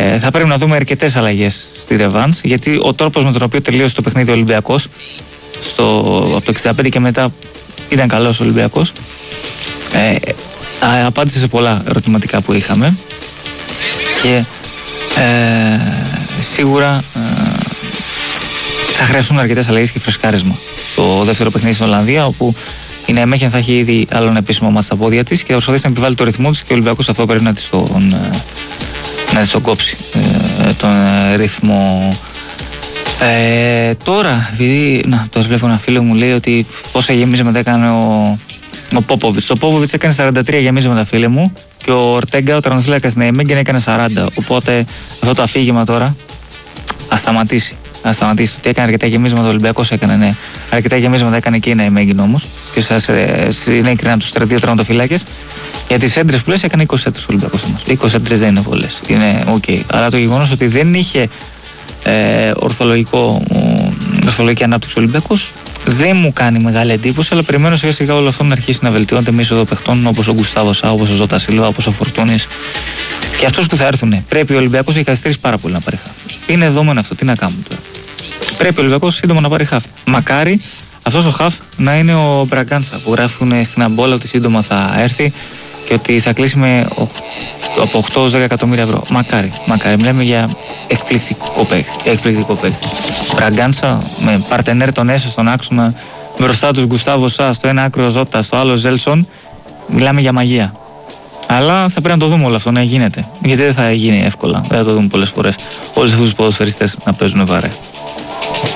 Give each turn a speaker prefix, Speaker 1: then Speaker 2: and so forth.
Speaker 1: Θα πρέπει να δούμε αρκετές αλλαγές στη ρεβάνς, γιατί ο τρόπος με τον οποίο τελείωσε το παιχνίδι ο Ολυμπιακός από το 65 και μετά ήταν καλός ο Ολυμπιακός. Απάντησε σε πολλά ερωτηματικά που είχαμε και σίγουρα θα χρειαστούν αρκετές αλλαγές και φρεσκάρισμα στο δεύτερο παιχνίδι στην Ολλανδία, όπου η Ναϊμέχεν θα έχει ήδη άλλον επίσημο μάτς στα πόδια της και θα προσπαθήσει να επιβάλλει το ρυθμό της και ο Ολυμπιακός αυτό πρέπει να της τον κόψει τον ρυθμό. Τώρα, επειδή τώρα βλέπω ένα φίλο μου λέει ότι πόσα γεμίσματα έκανε ο Πόποβιτς. Ο Πόποβιτς έκανε 43 γεμίσματα, φίλε μου, και ο Ορτέγκα, ο τερματοφύλακας της Ναϊμέχεν, έκανε 40. Οπότε αυτό το αφήγημα τώρα ας σταματήσει. Τι έκανε αρκετά γεμίσματα ο Ολυμπιακός, έκανε, ναι. Αρκετά γεμίσματα έκανε και η Ναϊμέχεν όμως. Και σας συνέκρινα τους δύο τερματοφύλακες. Για τις έντρες που λες έκανε 20 έντρες ο Ολυμπιακός όμως. 20 έντρες δεν είναι πολλές. Είναι ok. Αλλά το γεγονός ότι δεν είχε ορθολογική ανάπτυξη ο Ολυμπιακός δεν μου κάνει μεγάλη εντύπωση, αλλά περιμένω σιγά σιγά όλο αυτό να αρχίσει να βελτιώνεται με είσοδο παιχτών όπως ο Γκουστάβο Σά, όπως ο Ζώτα Σίλβα, όπως ο Φορτούνης και αυτούς που θα έρθουν. Πρέπει ο Ολυμπιακός έχει καθυστερήσει πάρα πολύ να πάρει χάφ. Είναι δεδομένο αυτό, τι να κάνουμε τώρα. Πρέπει ο Ολυμπιακός σύντομα να πάρει χάφ. Μακάρι αυτός ο χάφ να είναι ο Μπραγκάντσα που γράφουν στην Αμπόλα ότι σύντομα θα έρθει και ότι θα κλείσει με από 8-10 εκατομμύρια ευρώ. Μακάρι. Μιλάμε για εκπληκτικό παίκτη. Μπραγκάντσα με παρτενέρ τον Έσο στον άξονα, μπροστά τους Γκουστάβο Σά, στο ένα άκρο Ζώτα, στο άλλο Ζέλσον. Μιλάμε για μαγεία. Αλλά θα πρέπει να το δούμε όλο αυτό να γίνεται. Γιατί δεν θα γίνει εύκολα. Δεν θα το δούμε πολλές φορές. Όλους αυτούς τους ποδοσφαιριστές να παίζουν βαρέ.